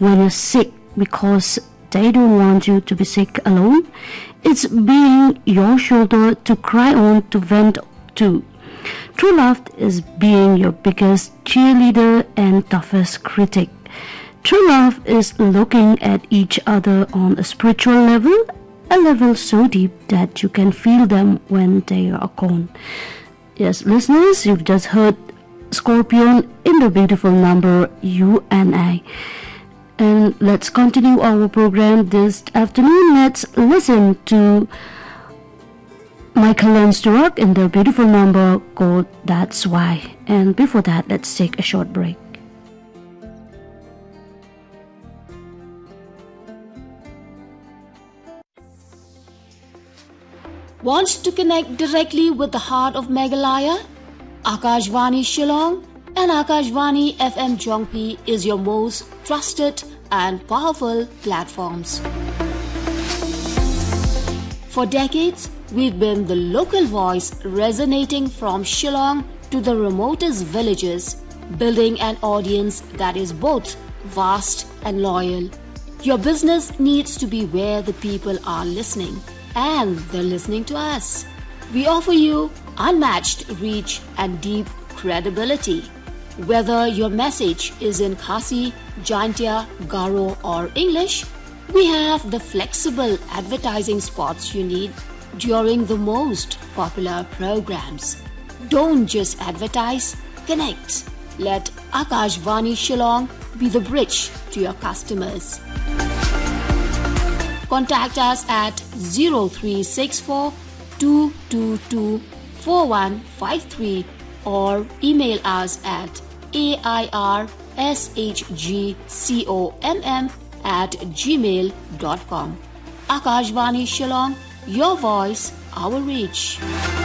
when you're sick because they don't want you to be sick alone. It's being your shoulder to cry on, to vent to. True love is being your biggest cheerleader and toughest critic. True love is looking at each other on a spiritual level, a level so deep that you can feel them when they are gone. Yes, listeners, you've just heard Scorpion in the beautiful number You and I. And let's continue our program this afternoon. Let's listen to Michael Learns to Rock in the beautiful number called That's Why. And before that, let's take a short break. Wants to connect directly with the heart of Meghalaya? Akashvani Shillong and Akashvani FM Jongpi is your most trusted and powerful platforms. For decades, we've been the local voice resonating from Shillong to the remotest villages, building an audience that is both vast and loyal. Your business needs to be where the people are listening, and they're listening to us. We offer you unmatched reach and deep credibility. Whether your message is in Khasi, Jaintia, Garo or English, we have the flexible advertising spots you need during the most popular programs. Don't just advertise, connect. Let Akashvani Shillong be the bridge to your customers. Contact us at 0364 222 4153 or email us at airshgcomm@gmail.com. Akashvani Shillong, your voice, our reach.